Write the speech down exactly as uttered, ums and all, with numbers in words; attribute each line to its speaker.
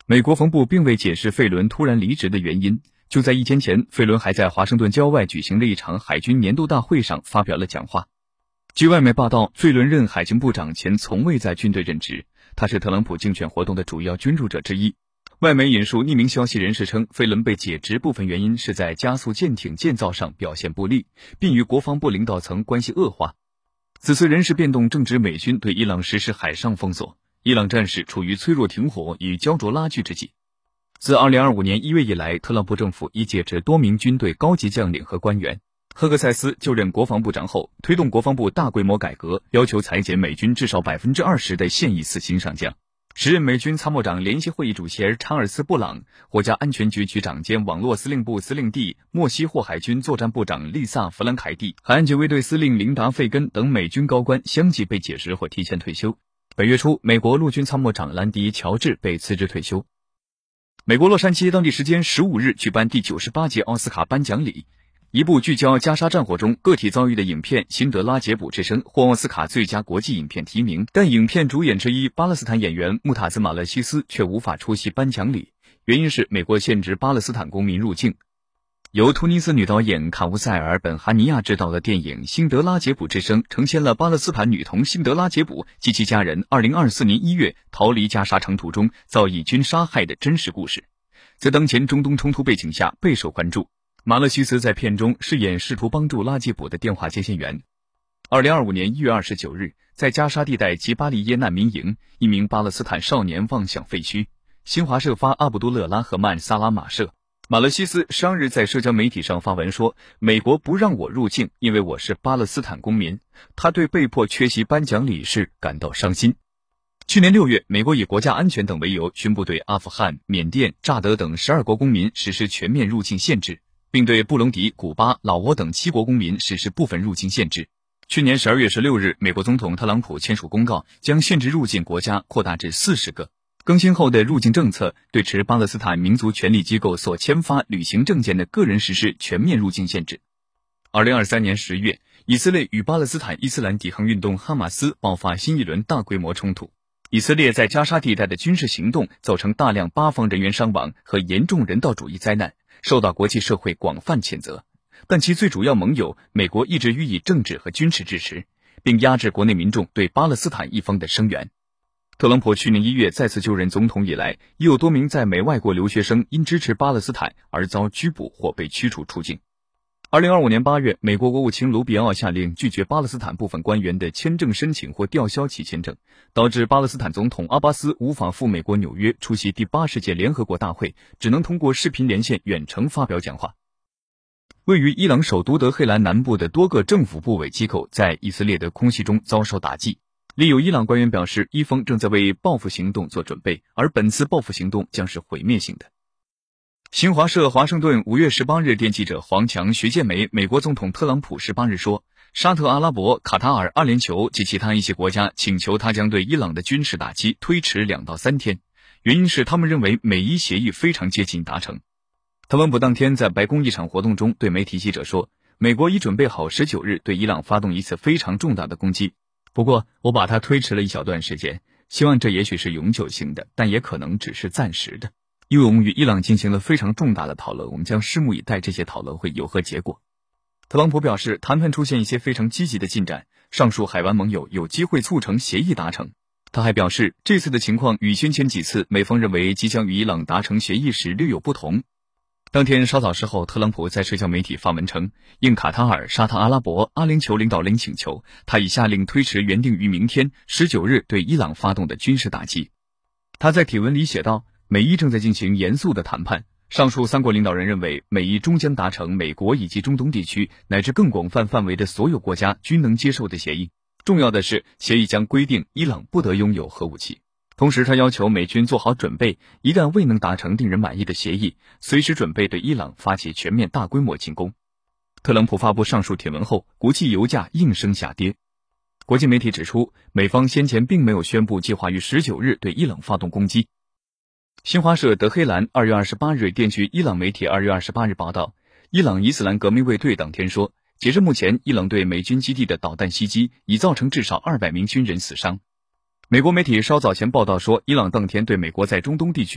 Speaker 1: 美国防部并未解释费伦突然离职的原因。就在一天前，费伦还在华盛顿郊外举行的一场海军年度大会上发表了讲话。据外媒报道，费伦任海军部长前从未在军队任职，他是特朗普竞选活动的主要捐助者之一。外媒引述匿名消息人士称，费伦被解职部分原因是在加速舰艇建造上表现不利，并与国防部领导层关系恶化。此次人事变动正值美军对伊朗实施海上封锁，伊朗战事处于脆弱停火与焦灼拉锯之际。自二零二五年一月以来，特朗普政府已解职多名军队高级将领和官员。赫克塞斯就任国防部长后，推动国防部大规模改革，要求裁减美军至少 百分之二十 的现役四星上将。时任美军参谋长联席会议主席查尔斯·布朗、国家安全局局长兼网络司令部司令弟莫西霍海军作战部长丽萨·弗兰凯蒂、海岸警卫队司令琳达·费根等美军高官相继被解职或提前退休。本月初，美国陆军参谋长兰迪·乔治被辞职退休。美国洛杉矶当地时间十五日举办第九十八届奥斯卡颁奖礼，一部聚焦加沙战火中个体遭遇的影片《辛德拉劫捕之声》获奥斯卡最佳国际影片提名，但影片主演之一巴勒斯坦演员穆塔兹·马勒西斯却无法出席颁奖礼，原因是美国限制巴勒斯坦公民入境。由突尼斯女导演卡乌塞尔·本哈尼亚执导的电影《辛德拉劫捕之声》呈现了巴勒斯坦女童辛德拉劫捕及其家人二零二四年一月逃离加沙城途中遭以军杀害的真实故事，在当前中东冲突背景下备受关注。马勒西斯在片中饰演试图帮助拉劫捕的电话接线员。二零二五年一月二十九日，在加沙地带吉巴利耶难民营，一名巴勒斯坦少年望向废墟。新华社发阿卜杜勒拉赫曼萨拉马社。马勒西斯上日在社交媒体上发文说，美国不让我入境，因为我是巴勒斯坦公民。他对被迫缺席颁奖礼事感到伤心。去年六月，美国以国家安全等为由，宣布对阿富汗、缅甸、乍得等十二国公民实施全面入境限制，并对布隆迪、古巴、老挝等七国公民实施部分入境限制。去年十二月十六日，美国总统特朗普签署公告，将限制入境国家扩大至四十个。更新后的入境政策对持巴勒斯坦民族权利机构所签发旅行证件的个人实施全面入境限制。二零二三年十月，以色列与巴勒斯坦伊斯兰抵抗运动哈马斯爆发新一轮大规模冲突。以色列在加沙地带的军事行动造成大量巴方人员伤亡和严重人道主义灾难，受到国际社会广泛谴责。但其最主要盟友美国一直予以政治和军事支持，并压制国内民众对巴勒斯坦一方的声援。特朗普去年一月再次就任总统以来，已有多名在美外国留学生因支持巴勒斯坦而遭拘捕或被驱逐出境。二零二五年八月，美国国务卿卢比奥下令拒绝巴勒斯坦部分官员的签证申请或吊销其签证，导致巴勒斯坦总统阿巴斯无法赴美国纽约出席第八十届联合国大会，只能通过视频连线远程发表讲话。位于伊朗首都德黑兰南部的多个政府部委机构在以色列的空袭中遭受打击。另有伊朗官员表示，伊方正在为报复行动做准备，而本次报复行动将是毁灭性的。新华社华盛顿五月十八日电记者黄强、徐建梅，美国总统特朗普十八日说，沙特阿拉伯、卡塔尔、阿联酋及其他一些国家请求他将对伊朗的军事打击推迟两到三天，原因是他们认为美伊协议非常接近达成。特朗普当天在白宫一场活动中对媒体记者说，美国已准备好十九日对伊朗发动一次非常重大的攻击。不过我把它推迟了一小段时间，希望这也许是永久性的，但也可能只是暂时的。因为我们与伊朗进行了非常重大的讨论，我们将拭目以待这些讨论会有何结果。特朗普表示，谈判出现一些非常积极的进展，上述海湾盟友有机会促成协议达成。他还表示，这次的情况与先前几次美方认为即将与伊朗达成协议时略有不同。当天稍早时候，特朗普在社交媒体发文称，应卡塔尔、沙特阿拉伯、阿联酋领导人请求，他已下令推迟原定于明天十九日对伊朗发动的军事打击。他在帖文里写道，美伊正在进行严肃的谈判，上述三国领导人认为美伊终将达成美国以及中东地区乃至更广泛范围的所有国家均能接受的协议。重要的是，协议将规定伊朗不得拥有核武器。同时他要求美军做好准备，一旦未能达成令人满意的协议，随时准备对伊朗发起全面大规模进攻。特朗普发布上述帖文后，国际油价应声下跌。国际媒体指出，美方先前并没有宣布计划于十九日对伊朗发动攻击。新华社德黑兰二月二十八日电据伊朗媒体二月二十八日报道，伊朗伊斯兰革命卫队当天说，截至目前，伊朗对美军基地的导弹袭击已造成至少二百名军人死伤。美国媒体稍早前报道说，伊朗当天对美国在中东地区